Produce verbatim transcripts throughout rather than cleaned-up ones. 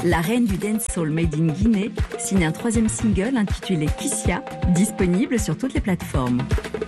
La reine du dancehall made in Guinée signe un troisième single intitulé Kissia, disponible sur toutes les plateformes.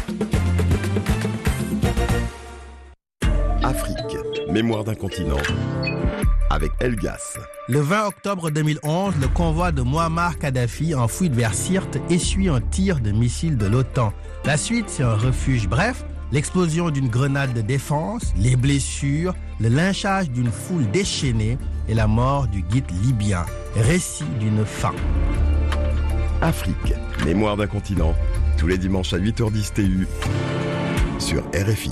Afrique, mémoire d'un continent, avec Elgas. Le vingt octobre deux mille onze, le convoi de Mouammar Kadhafi en fuite vers Sirte essuie un tir de missile de l'OTAN. La suite, c'est un refuge bref, l'explosion d'une grenade de défense, les blessures, le lynchage d'une foule déchaînée et la mort du guide libyen. Récit d'une fin. Afrique, mémoire d'un continent, tous les dimanches à huit heures dix T U sur R F I.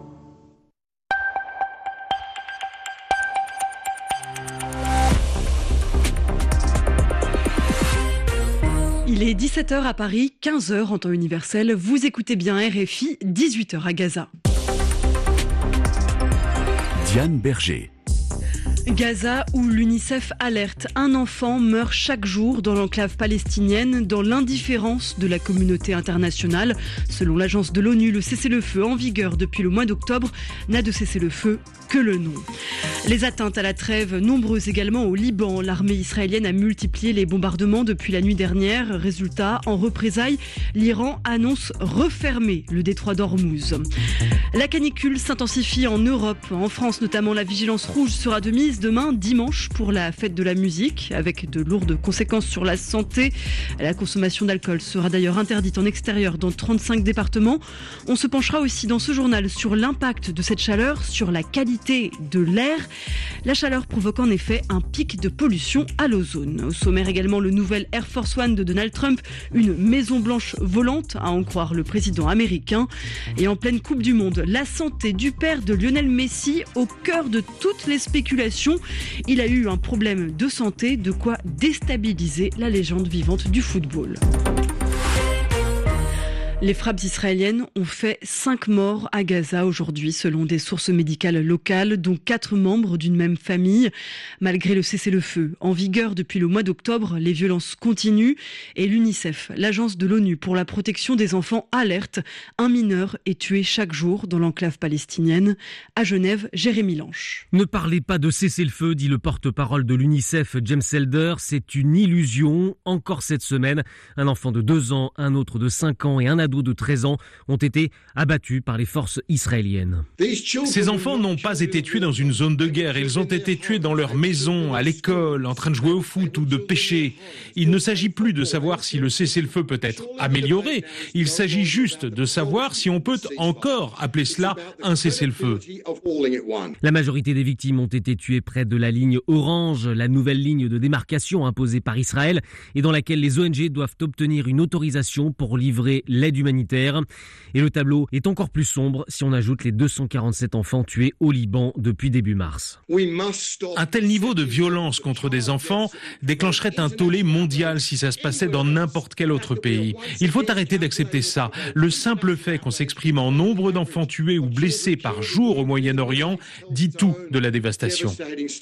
Il est dix-sept heures à Paris, quinze heures en temps universel. Vous écoutez bien R F I, dix-huit heures à Gaza. Diane Berger. Gaza, où l'UNICEF alerte, un enfant meurt chaque jour dans l'enclave palestinienne, dans l'indifférence de la communauté internationale. Selon l'agence de l'ONU, le cessez-le-feu en vigueur depuis le mois d'octobre n'a de cessez-le-feu que le nom. Les atteintes à la trêve, nombreuses également au Liban. L'armée israélienne a multiplié les bombardements depuis la nuit dernière. Résultat, en représailles, l'Iran annonce refermer le détroit d'Ormuz. La canicule s'intensifie en Europe. En France notamment, la vigilance rouge sera de mise demain, dimanche, pour la fête de la musique, avec de lourdes conséquences sur la santé. La consommation d'alcool sera d'ailleurs interdite en extérieur dans trente-cinq départements. On se penchera aussi dans ce journal sur l'impact de cette chaleur sur la qualité de l'air. La chaleur provoque en effet un pic de pollution à l'ozone. Au sommaire également, le nouvel Air Force One de Donald Trump, une Maison Blanche volante, à en croire le président américain. Et en pleine Coupe du Monde, la santé du père de Lionel Messi au cœur de toutes les spéculations. Il a eu un problème de santé, de quoi déstabiliser la légende vivante du football. Les frappes israéliennes ont fait cinq morts à Gaza aujourd'hui, selon des sources médicales locales, dont quatre membres d'une même famille. Malgré le cessez-le-feu en vigueur depuis le mois d'octobre, les violences continuent et l'UNICEF, l'agence de l'ONU pour la protection des enfants, alerte. Un mineur est tué chaque jour dans l'enclave palestinienne. À Genève, Jérémy Lanche. Ne parlez pas de cessez-le-feu, dit le porte-parole de l'UNICEF, James Elder. C'est une illusion. Encore cette semaine, un enfant de deux ans, un autre de cinq ans et un ado de treize ans ont été abattus par les forces israéliennes. Ces enfants n'ont pas été tués dans une zone de guerre, ils ont été tués dans leur maison, à l'école, en train de jouer au foot ou de pêcher. Il ne s'agit plus de savoir si le cessez-le-feu peut être amélioré, il s'agit juste de savoir si on peut encore appeler cela un cessez-le-feu. La majorité des victimes ont été tuées près de la ligne orange, la nouvelle ligne de démarcation imposée par Israël et dans laquelle les O N G doivent obtenir une autorisation pour livrer l'aide humanitaire. Et le tableau est encore plus sombre si on ajoute les deux cent quarante-sept enfants tués au Liban depuis début mars. Un tel niveau de violence contre des enfants déclencherait un tollé mondial si ça se passait dans n'importe quel autre pays. Il faut arrêter d'accepter ça. Le simple fait qu'on s'exprime en nombre d'enfants tués ou blessés par jour au Moyen-Orient dit tout de la dévastation.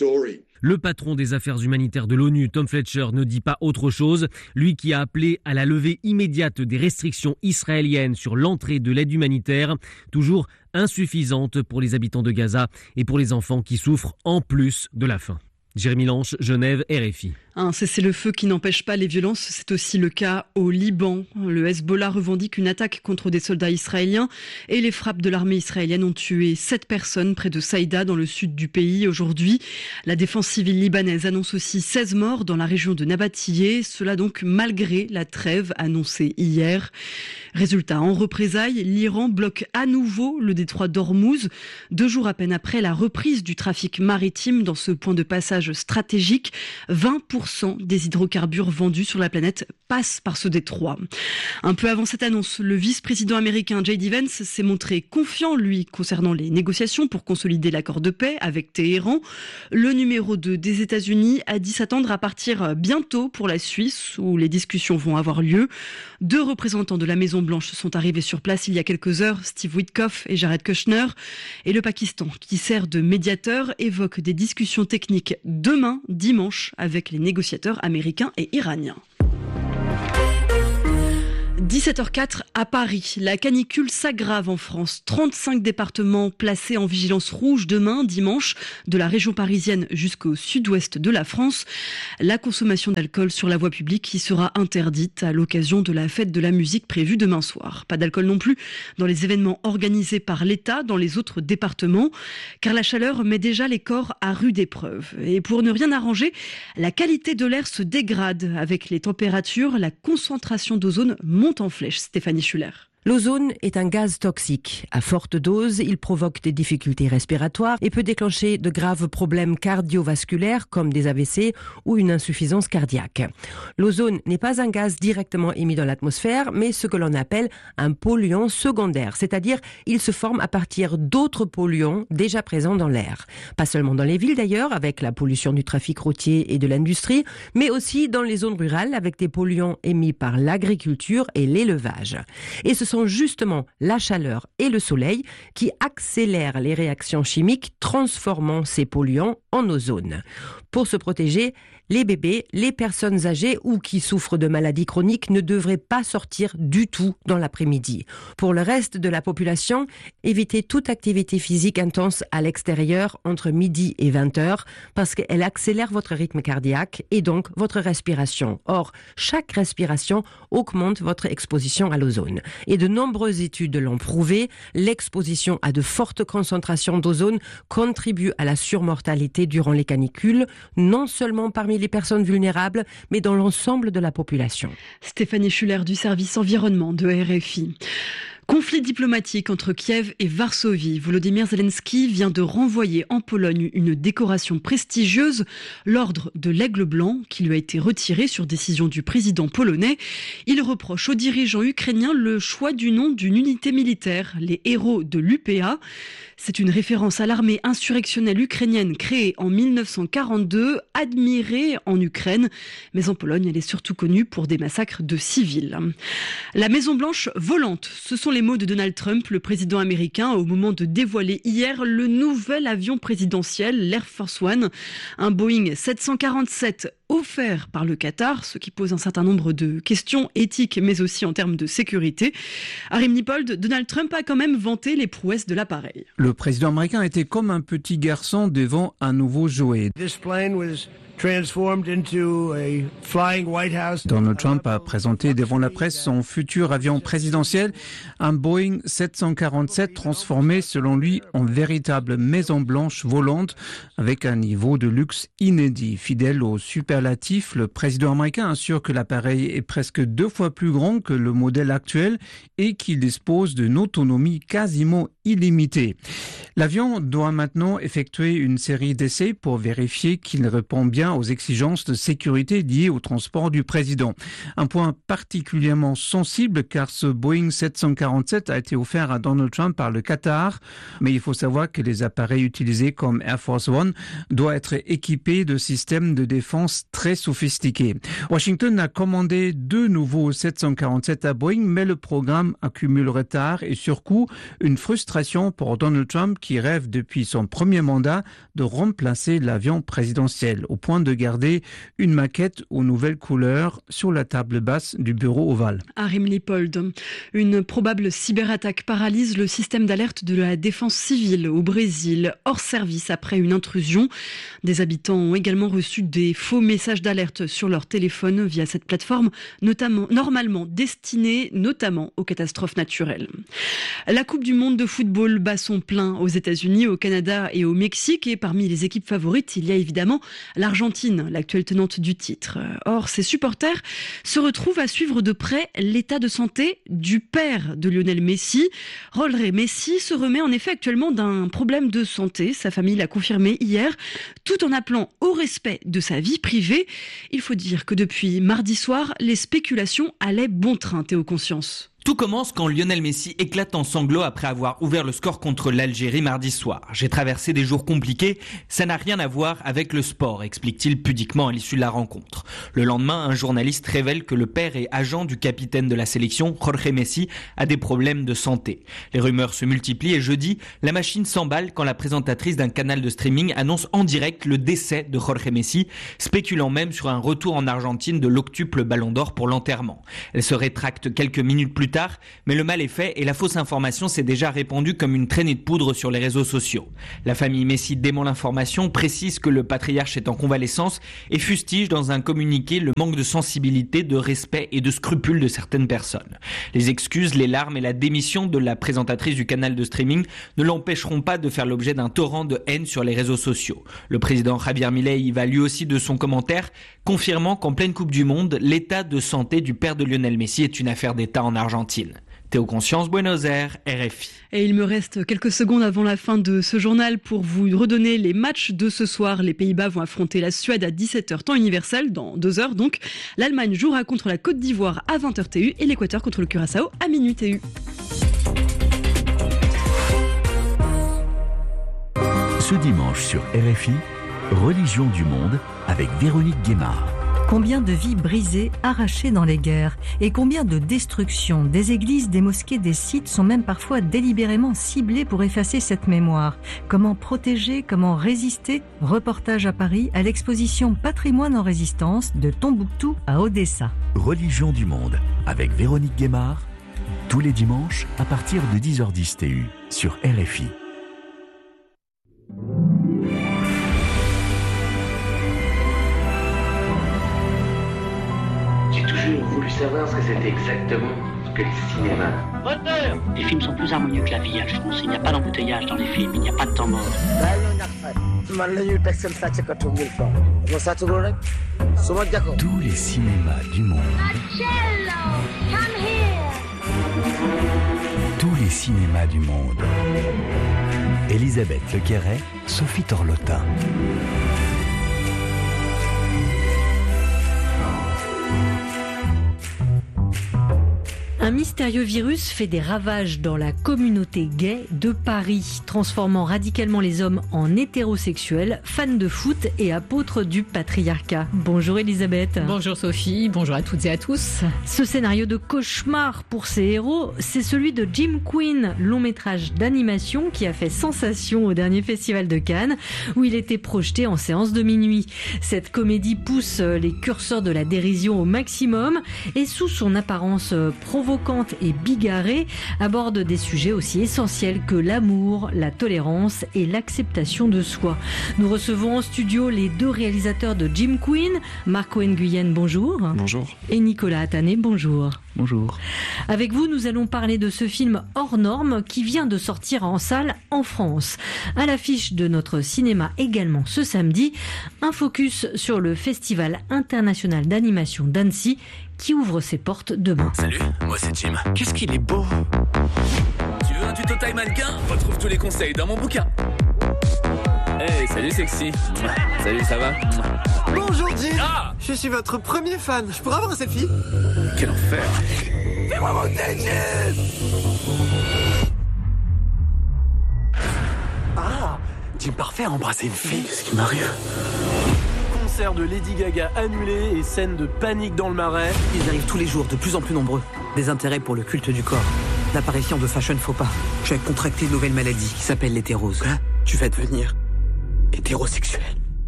Le patron des affaires humanitaires de l'ONU, Tom Fletcher, ne dit pas autre chose. Lui qui a appelé à la levée immédiate des restrictions israéliennes sur l'entrée de l'aide humanitaire, toujours insuffisante pour les habitants de Gaza et pour les enfants qui souffrent en plus de la faim. Jérémy Lanche, Genève, R F I. Un cessez-le-feu qui n'empêche pas les violences, c'est aussi le cas au Liban. Le Hezbollah revendique une attaque contre des soldats israéliens et les frappes de l'armée israélienne ont tué sept personnes près de Saïda dans le sud du pays aujourd'hui. La défense civile libanaise annonce aussi seize morts dans la région de Nabatillé, cela donc malgré la trêve annoncée hier. Résultat, en représailles, l'Iran bloque à nouveau le détroit d'Ormuz, deux jours à peine après la reprise du trafic maritime dans ce point de passage stratégique. vingt pour cent des hydrocarbures vendus sur la planète passent par ce détroit. Un peu avant cette annonce, le vice-président américain J D Vance s'est montré confiant, lui, concernant les négociations pour consolider l'accord de paix avec Téhéran. Le numéro deux des États-Unis a dit s'attendre à partir bientôt pour la Suisse, où les discussions vont avoir lieu. Deux représentants de la Maison-Blanche sont arrivés sur place il y a quelques heures, Steve Witkoff et Jared Kushner. Et le Pakistan, qui sert de médiateur, évoque des discussions techniques demain, dimanche, avec les négociateurs américains et iraniens. dix-sept heures quatre à Paris. La canicule s'aggrave en France. trente-cinq départements placés en vigilance rouge demain, dimanche, de la région parisienne jusqu'au sud-ouest de la France. La consommation d'alcool sur la voie publique qui sera interdite à l'occasion de la fête de la musique prévue demain soir. Pas d'alcool non plus dans les événements organisés par l'État dans les autres départements, car la chaleur met déjà les corps à rude épreuve. Et pour ne rien arranger, la qualité de l'air se dégrade. Avec les températures, la concentration d'ozone monte en flèche. Stéphanie Schuller. L'ozone est un gaz toxique. À forte dose, il provoque des difficultés respiratoires et peut déclencher de graves problèmes cardiovasculaires comme des A V C ou une insuffisance cardiaque. L'ozone n'est pas un gaz directement émis dans l'atmosphère, mais ce que l'on appelle un polluant secondaire, c'est-à-dire il se forme à partir d'autres polluants déjà présents dans l'air. Pas seulement dans les villes d'ailleurs, avec la pollution du trafic routier et de l'industrie, mais aussi dans les zones rurales avec des polluants émis par l'agriculture et l'élevage. Et ce sont justement la chaleur et le soleil qui accélèrent les réactions chimiques, transformant ces polluants en ozone. Pour se protéger, les bébés, les personnes âgées ou qui souffrent de maladies chroniques ne devraient pas sortir du tout dans l'après-midi. Pour le reste de la population, évitez toute activité physique intense à l'extérieur entre midi et vingt heures parce qu'elle accélère votre rythme cardiaque et donc votre respiration. Or, chaque respiration augmente votre exposition à l'ozone. Et de nombreuses études l'ont prouvé, l'exposition à de fortes concentrations d'ozone contribue à la surmortalité durant les canicules, non seulement parmi les personnes vulnérables, mais dans l'ensemble de la population. Stéphanie Schuller du service environnement de R F I. Conflit diplomatique entre Kiev et Varsovie. Volodymyr Zelensky vient de renvoyer en Pologne une décoration prestigieuse, l'ordre de l'Aigle Blanc, qui lui a été retiré sur décision du président polonais. Il reproche aux dirigeants ukrainiens le choix du nom d'une unité militaire, les héros de l'U P A. C'est une référence à l'armée insurrectionnelle ukrainienne créée en mille neuf cent quarante-deux, admirée en Ukraine. Mais en Pologne, elle est surtout connue pour des massacres de civils. La Maison-Blanche volante, ce sont les mots de Donald Trump, le président américain, au moment de dévoiler hier le nouvel avion présidentiel, l'Air Force One, un Boeing sept cent quarante-sept offert par le Qatar, ce qui pose un certain nombre de questions éthiques, mais aussi en termes de sécurité. Arim Nippold, Donald Trump a quand même vanté les prouesses de l'appareil. Le président américain était comme un petit garçon devant un nouveau jouet. Donald Trump a présenté devant la presse son futur avion présidentiel, un Boeing sept cent quarante-sept transformé selon lui en véritable maison blanche volante avec un niveau de luxe inédit. Fidèle au superlatif, le président américain assure que l'appareil est presque deux fois plus grand que le modèle actuel et qu'il dispose d'une autonomie quasiment illimitée. L'avion doit maintenant effectuer une série d'essais pour vérifier qu'il répond bien aux exigences de sécurité liées au transport du président. Un point particulièrement sensible car ce Boeing sept cent quarante-sept a été offert à Donald Trump par le Qatar, mais il faut savoir que les appareils utilisés comme Air Force One doivent être équipés de systèmes de défense très sophistiqués. Washington a commandé deux nouveaux sept cent quarante-sept à Boeing, mais le programme accumule retard et surcoût, une frustration pour Donald Trump qui rêve depuis son premier mandat de remplacer l'avion présidentiel, au point de garder une maquette aux nouvelles couleurs sur la table basse du bureau ovale. Arim Nippold. Une probable cyberattaque paralyse le système d'alerte de la défense civile au Brésil, hors service après une intrusion. Des habitants ont également reçu des faux messages d'alerte sur leur téléphone via cette plateforme, notamment, normalement destinée notamment aux catastrophes naturelles. La Coupe du monde de football bat son plein aux États-Unis, au Canada et au Mexique. Et parmi les équipes favorites, il y a évidemment l'Argentine, l'actuelle tenante du titre. Or, ses supporters se retrouvent à suivre de près l'état de santé du père de Lionel Messi. Jorge Messi se remet en effet actuellement d'un problème de santé. Sa famille l'a confirmé hier, tout en appelant au respect de sa vie privée. Il faut dire que depuis mardi soir, les spéculations allaient bon train, Théo Conscience. Tout commence quand Lionel Messi éclate en sanglots après avoir ouvert le score contre l'Algérie mardi soir. J'ai traversé des jours compliqués, ça n'a rien à voir avec le sport, explique-t-il pudiquement à l'issue de la rencontre. Le lendemain, un journaliste révèle que le père et agent du capitaine de la sélection, Jorge Messi, a des problèmes de santé. Les rumeurs se multiplient et jeudi, la machine s'emballe quand la présentatrice d'un canal de streaming annonce en direct le décès de Jorge Messi, spéculant même sur un retour en Argentine de l'octuple Ballon d'Or pour l'enterrement. Elle se rétracte quelques minutes plus tard, mais le mal est fait et la fausse information s'est déjà répandue comme une traînée de poudre sur les réseaux sociaux. La famille Messi dément l'information, précise que le patriarche est en convalescence et fustige dans un communiqué le manque de sensibilité, de respect et de scrupule de certaines personnes. Les excuses, les larmes et la démission de la présentatrice du canal de streaming ne l'empêcheront pas de faire l'objet d'un torrent de haine sur les réseaux sociaux. Le président Javier Milei y va lui aussi de son commentaire, confirmant qu'en pleine Coupe du Monde, l'état de santé du père de Lionel Messi est une affaire d'État en Argentine. Théo Conscience, Buenos Aires, R F I. Et il me reste quelques secondes avant la fin de ce journal pour vous redonner les matchs de ce soir. Les Pays-Bas vont affronter la Suède à dix-sept heures temps universel, dans deux heures donc. L'Allemagne jouera contre la Côte d'Ivoire à vingt heures T U et l'Équateur contre le Curaçao à minuit T U. Ce dimanche sur R F I, Religion du monde avec Véronique Guémard. Combien de vies brisées, arrachées dans les guerres, et combien de destructions, des églises, des mosquées, des sites sont même parfois délibérément ciblés pour effacer cette mémoire. Comment protéger, comment résister? Reportage à Paris à l'exposition Patrimoine en résistance de Tombouctou à Odessa. Religion du monde avec Véronique Guémard, tous les dimanches à partir de dix heures dix T U sur R F I. J'ai toujours voulu savoir ce que c'était exactement que le cinéma. Moteur! Les films sont plus harmonieux que la vie, Alphonse. Il n'y a pas d'embouteillage dans les films, il n'y a pas de temps mort. Tous les cinémas du monde. Tous les cinémas du monde. Elisabeth Lequerret, Sophie Torlotin. Un mystérieux virus fait des ravages dans la communauté gay de Paris, transformant radicalement les hommes en hétérosexuels, fans de foot et apôtres du patriarcat. Bonjour Elisabeth. Bonjour Sophie, bonjour à toutes et à tous. Ce scénario de cauchemar pour ses héros, c'est celui de Jim Quinn, long métrage d'animation qui a fait sensation au dernier festival de Cannes, où il était projeté en séance de minuit. Cette comédie pousse les curseurs de la dérision au maximum et sous son apparence provocante et bigarrée, aborde des sujets aussi essentiels que l'amour, la tolérance et l'acceptation de soi. Nous recevons en studio les deux réalisateurs de Jim Quinn, Marco Nguyen, bonjour. Bonjour. Et Nicolas Attané, bonjour. Bonjour. Avec vous, nous allons parler de ce film hors norme qui vient de sortir en salle en France. À l'affiche de notre cinéma également ce samedi, un focus sur le Festival international d'animation d'Annecy qui ouvre ses portes demain. Salut, moi c'est Jim. Qu'est-ce qu'il est beau! Tu veux un tuto taille mannequin? Retrouve tous les conseils dans mon bouquin. Hey, salut sexy. Salut, ça va? Bonjour Jim. Ah, je suis votre premier fan. Je pourrais avoir un selfie? Quel enfer. Fais-moi monter, Jim. Ah, Jim parfait à embrasser une fille. Qu'est-ce qui m'arrive? Concert de Lady Gaga annulé et scène de panique dans le Marais. Ils arrivent tous les jours, de plus en plus nombreux. Des intérêts pour le culte du corps. L'apparition de fashion faux pas. Je vais contracter une nouvelle maladie qui s'appelle l'hétérose. Hein? Tu vas devenir hétérosexuel.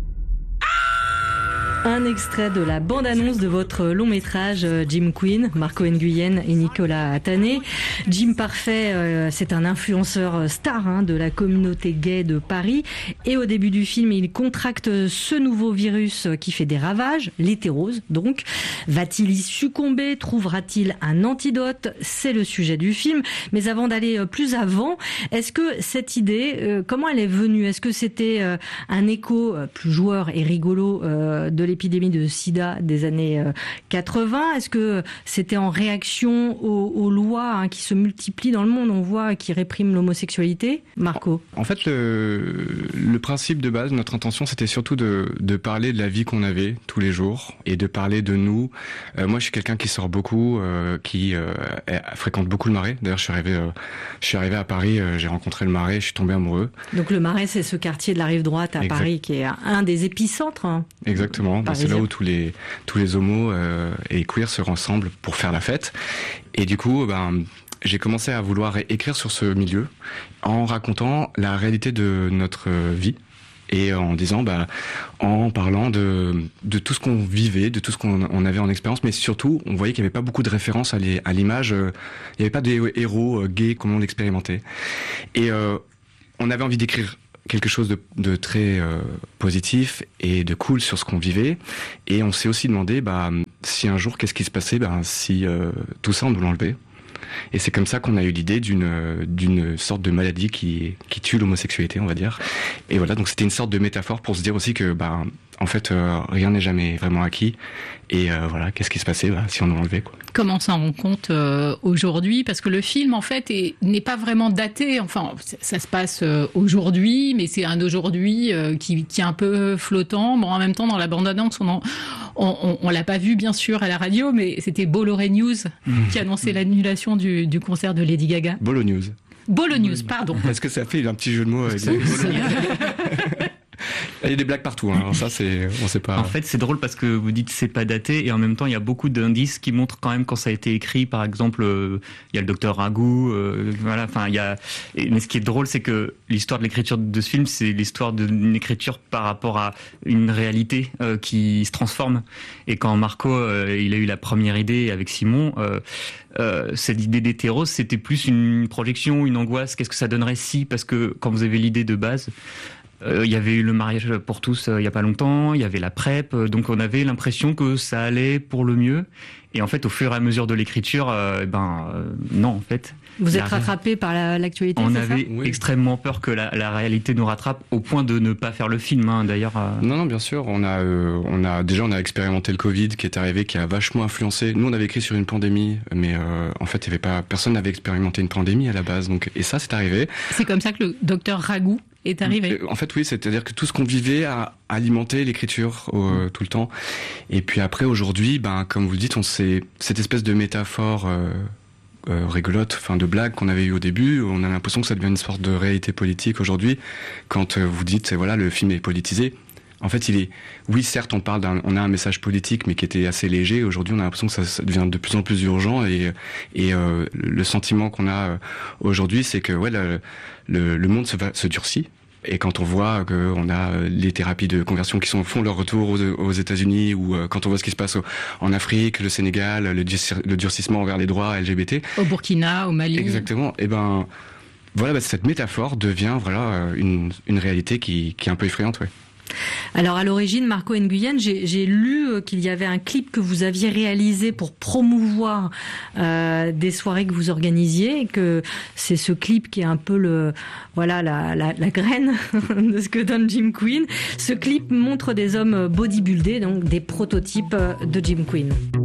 Un extrait de la bande-annonce de votre long métrage Jim Quinn, Marco Nguyen et Nicolas Attané. Jim Parfait, euh, c'est un influenceur star hein, de la communauté gay de Paris. Et au début du film, il contracte ce nouveau virus qui fait des ravages, l'hétérose donc. Va-t-il y succomber? Trouvera-t-il un antidote? C'est le sujet du film. Mais avant d'aller plus avant, est-ce que cette idée, euh, comment elle est venue? Est-ce que c'était euh, un écho plus joueur et rigolo euh, de l'épidémie de sida des années euh, quatre-vingts. Est-ce que c'était en réaction aux, aux lois hein, qui se multiplient dans le monde, on voit, qui répriment l'homosexualité? Marco? En fait, le, le principe de base, notre intention, c'était surtout de, de parler de la vie qu'on avait tous les jours et de parler de nous. Euh, moi, je suis quelqu'un qui sort beaucoup, euh, qui euh, fréquente beaucoup le Marais. D'ailleurs, je suis arrivé, euh, je suis arrivé à Paris, euh, j'ai rencontré le Marais, je suis tombé amoureux. Donc le Marais, c'est ce quartier de la rive droite à exact. Paris, qui est un des épicentres. Hein, exactement. Ben, c'est là où tous les tous les homos euh, et queers se rassemblent pour faire la fête. Et du coup, ben j'ai commencé à vouloir écrire sur ce milieu en racontant la réalité de notre vie. Et en disant, bah, en parlant de, de tout ce qu'on vivait, de tout ce qu'on on avait en expérience, mais surtout, on voyait qu'il n'y avait pas beaucoup de références à l'image. Il n'y avait pas des héros gays comme on l'expérimentait. Et euh, on avait envie d'écrire quelque chose de, de très euh, positif et de cool sur ce qu'on vivait. Et on s'est aussi demandé, bah, si un jour, qu'est-ce qui se passait, bah, si euh, tout ça, on nous l'enlevait. Et c'est comme ça qu'on a eu l'idée d'une d'une sorte de maladie qui qui tue l'homosexualité, on va dire. Et voilà, donc c'était une sorte de métaphore pour se dire aussi que bah en fait euh, rien n'est jamais vraiment acquis. Et euh, voilà, qu'est-ce qui se passait bah, si on nous l'enlevait, quoi. Comment on s'en rend compte euh, aujourd'hui? Parce que le film, en fait, est, n'est pas vraiment daté. Enfin, ça se passe euh, aujourd'hui, mais c'est un aujourd'hui euh, qui, qui est un peu flottant. Bon, en même temps, dans la bande-annonce, on, en, on, on, on l'a pas vu, bien sûr, à la radio, mais c'était Bolloré News mmh. qui annonçait mmh. l'annulation du, du concert de Lady Gaga. Bolo News. Bolo News, pardon. Parce que ça fait un petit jeu de mots. Avec les... Il y a des blagues partout, hein. Alors ça c'est, on sait pas. En fait, c'est drôle parce que vous dites c'est pas daté et en même temps il y a beaucoup d'indices qui montrent quand même quand ça a été écrit. Par exemple, euh, il y a le docteur Ragout, euh, voilà. Enfin, il y a. Et, mais ce qui est drôle, c'est que l'histoire de l'écriture de ce film, c'est l'histoire d'une écriture par rapport à une réalité euh, qui se transforme. Et quand Marco, euh, il a eu la première idée avec Simon. Euh, Euh, cette idée d'hétéros, c'était plus une projection, une angoisse. Qu'est-ce que ça donnerait si, parce que quand vous avez l'idée de base, il euh, y avait eu le mariage pour tous euh, il y a pas longtemps, il y avait la PrEP, euh, donc on avait l'impression que ça allait pour le mieux. Et en fait, au fur et à mesure de l'écriture, euh, ben euh, non, en fait. Vous êtes rattrapé par la, l'actualité, on c'est avait ça oui. extrêmement peur que la, la réalité nous rattrape au point de ne pas faire le film. Hein, d'ailleurs. Euh... Non, non, bien sûr. On a, euh, on a déjà, on a expérimenté le Covid qui est arrivé, qui a vachement influencé. Nous, on avait écrit sur une pandémie, mais euh, en fait, il y avait pas, personne n'avait expérimenté une pandémie à la base. Donc, et ça, c'est arrivé. C'est comme ça que le docteur Ragout est arrivé. En fait, oui, c'est-à-dire que tout ce qu'on vivait a alimenté l'écriture euh, tout le temps. Et puis après, aujourd'hui, ben, comme vous le dites, on s'est cette espèce de métaphore. Euh, Euh, rigolote, enfin de blague qu'on avait eu au début, on a l'impression que ça devient une sorte de réalité politique aujourd'hui. Quand euh, vous dites, voilà, le film est politisé, en fait, il est, oui, certes, on parle d'un, on a un message politique, mais qui était assez léger. Aujourd'hui, on a l'impression que ça, ça devient de plus en plus urgent, et et euh, le sentiment qu'on a aujourd'hui, c'est que ouais, le, le, le monde se, va, se durcit. Et quand on voit qu'on a les thérapies de conversion qui sont, font leur retour aux, aux États-Unis, ou quand on voit ce qui se passe au, en Afrique, le Sénégal, le, le durcissement envers les droits L G B T. Au Burkina, au Mali. Exactement. Et ben, voilà, bah, cette métaphore devient voilà une, une réalité qui, qui est un peu effrayante, ouais. Alors à l'origine, Marco Nguyen, j'ai, j'ai lu qu'il y avait un clip que vous aviez réalisé pour promouvoir euh, des soirées que vous organisiez, et que c'est ce clip qui est un peu le, voilà, la, la, la graine de ce que donne Jim Queen. Ce clip montre des hommes bodybuildés, donc des prototypes de Jim Queen.